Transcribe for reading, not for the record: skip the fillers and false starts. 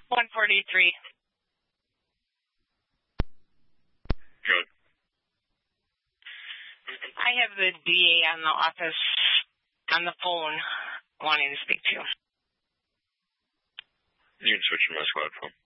143. Good. I have the DA on the office on the phone wanting to speak to you. You can switch to my squad phone.